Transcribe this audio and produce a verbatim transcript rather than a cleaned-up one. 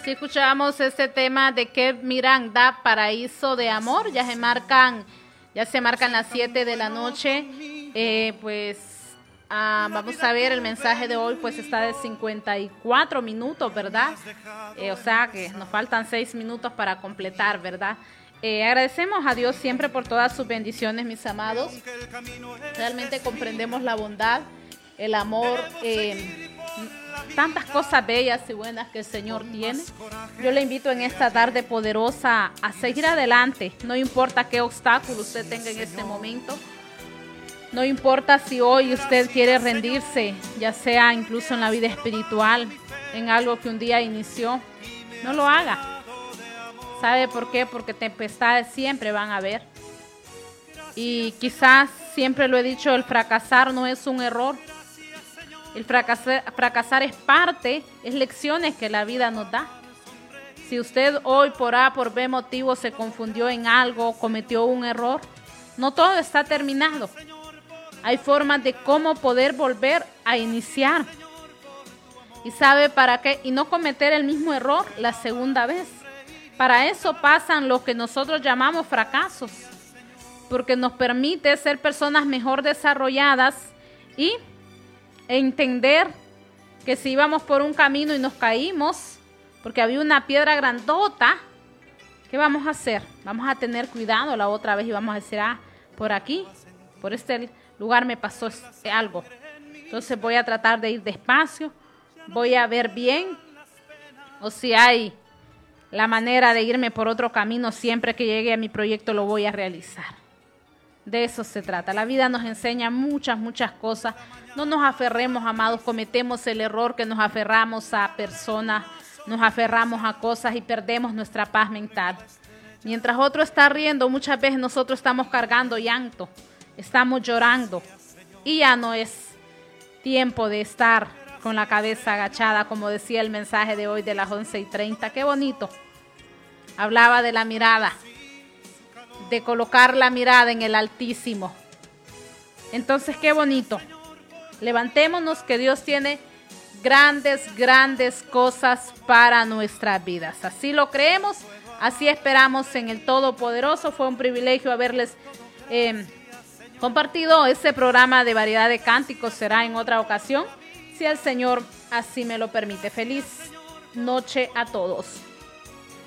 Así escuchábamos este tema de Kev Miranda, Paraíso de Amor. Ya se marcan, ya se marcan las siete de la noche. Eh, pues ah, vamos a ver, el mensaje de hoy pues está de cincuenta y cuatro minutos, ¿verdad? Eh, o sea que nos faltan seis minutos para completar, ¿verdad? Eh, agradecemos a Dios siempre por todas sus bendiciones, mis amados. Realmente comprendemos la bondad, el amor, eh, tantas cosas bellas y buenas que el Señor tiene. Yo le invito en esta tarde poderosa a seguir adelante. No importa qué obstáculo usted tenga en este momento. No importa si hoy usted quiere rendirse, ya sea incluso en la vida espiritual, en algo que un día inició. No lo haga. ¿Sabe por qué? Porque tempestades siempre van a haber. Y quizás, siempre lo he dicho, el fracasar no es un error. El fracasar, fracasar es parte, es lecciones que la vida nos da. Si usted hoy por A, por B motivo se confundió en algo, cometió un error, no todo está terminado. Hay formas de cómo poder volver a iniciar. ¿Y sabe para qué? Y no cometer el mismo error la segunda vez. Para eso pasan lo que nosotros llamamos fracasos, porque nos permite ser personas mejor desarrolladas y entender que si íbamos por un camino y nos caímos, porque había una piedra grandota, ¿qué vamos a hacer? Vamos a tener cuidado la otra vez y vamos a decir, ah, por aquí, por este lugar me pasó algo. Entonces voy a tratar de ir despacio, voy a ver bien, o si hay la manera de irme por otro camino, siempre que llegue a mi proyecto lo voy a realizar. De eso se trata. La vida nos enseña muchas, muchas cosas. No nos aferremos, amados. Cometemos el error que nos aferramos a personas, nos aferramos a cosas y perdemos nuestra paz mental. Mientras otro está riendo, muchas veces nosotros estamos cargando llanto, estamos llorando. Y ya no es tiempo de estar con la cabeza agachada, como decía el mensaje de hoy de las once y treinta. Qué bonito. Hablaba de la mirada, de colocar la mirada en el Altísimo. Entonces, qué bonito. Levantémonos, que Dios tiene grandes, grandes cosas para nuestras vidas. Así lo creemos, así esperamos en el Todopoderoso. Fue un privilegio haberles eh, compartido ese programa de variedad de cánticos. Será en otra ocasión, si el Señor así me lo permite. Feliz noche a todos.